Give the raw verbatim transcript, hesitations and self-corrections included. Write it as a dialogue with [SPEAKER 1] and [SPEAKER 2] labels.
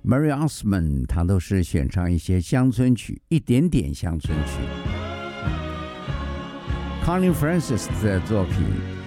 [SPEAKER 1] Mary Osmond 她都是选唱一些乡村曲，一点点乡村曲。Connie Francis 的作品